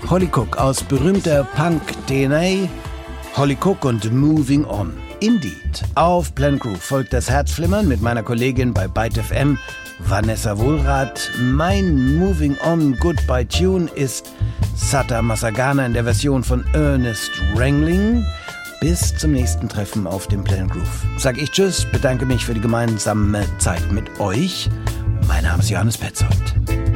Holly Cook aus berühmter Punk-DNA. Holly Cook und Moving On. Indeed. Auf Planet Groove folgt das Herzflimmern mit meiner Kollegin bei Byte FM, Vanessa Wohlrath. Mein Moving On Goodbye Tune ist Sata Masagana in der Version von Ernest Wrangling. Bis zum nächsten Treffen auf dem Planet Groove. Sag ich Tschüss, bedanke mich für die gemeinsame Zeit mit euch. Mein Name ist Johannes Petzold.